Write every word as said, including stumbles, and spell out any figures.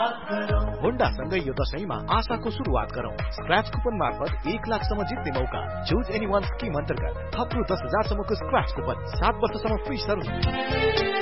होन्डासँगै यो दशैंमा आशाको सुरुवात गरौं। स्क्रैच कुपन मार्फत एक लाखसम्म जित्ने मौका। चुज एनी वान स्किम अन्तर्गत थप रु दस हजार सम्मको स्क्रैच कुपन, सात वर्षसम्म फ्री सर्भिस।